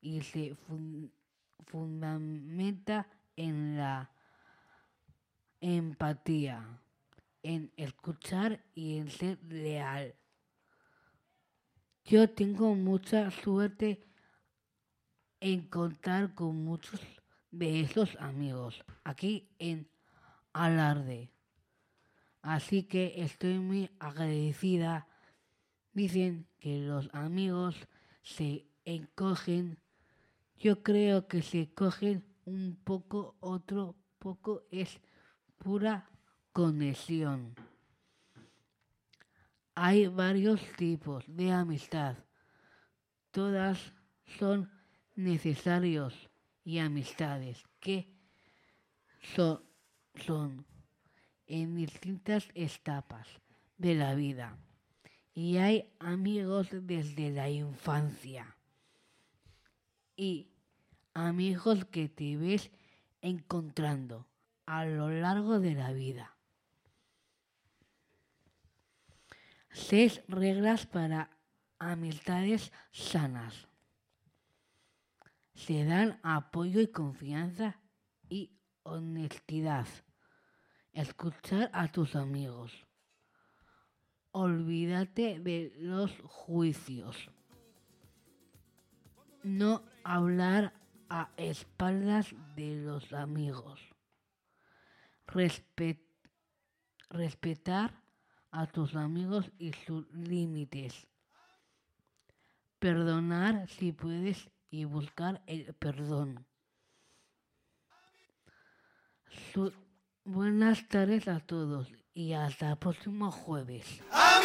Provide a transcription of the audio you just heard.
y se fundamenta en la empatía, en escuchar y en ser leal. Yo tengo mucha suerte en contar con muchos de esos amigos aquí en Alarde. Así que estoy muy agradecida. Dicen que los amigos se encogen. Yo creo que se cogen un poco, otro poco es pura conexión. Hay varios tipos de amistad. Todas son necesarios y amistades que son en distintas etapas de la vida. Y hay amigos desde la infancia y amigos que te ves encontrando a lo largo de la vida. 6 reglas para amistades sanas. Se dan apoyo y confianza y honestidad. Escuchar a tus amigos. Olvídate de los juicios. No hablar a espaldas de los amigos. Respetar a tus amigos y sus límites. Perdonar si puedes y buscar el perdón. Buenas tardes a todos y hasta el próximo jueves.